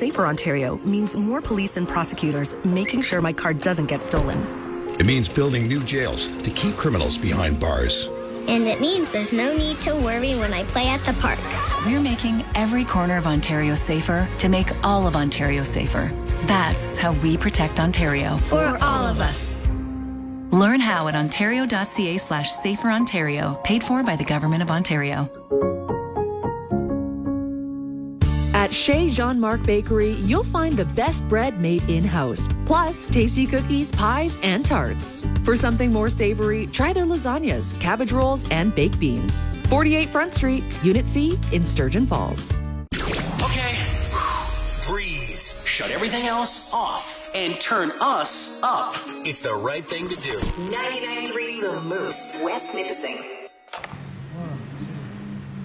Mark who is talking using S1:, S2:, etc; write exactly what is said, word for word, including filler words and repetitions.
S1: Safer Ontario means more police and prosecutors making sure my car doesn't get stolen.
S2: It means building new jails to keep criminals behind bars.
S3: And it means there's no need to worry when I play at the park.
S4: We're making every corner of Ontario safer to make all of Ontario safer. That's how we protect Ontario.
S3: For all of us.
S4: Learn how at ontario.ca slash safer Ontario, paid for by the Government of Ontario.
S5: At Chez Jean-Marc Bakery, you'll find the best bread made in-house, plus tasty cookies, pies, and tarts. For something more savory, try their lasagnas, cabbage rolls, and baked beans. forty-eight Front Street, Unit C in Sturgeon Falls.
S6: Okay, breathe. Shut everything else off and turn us up. It's the right thing to do.
S7: ninety-nine point three The Moose, West Nipissing.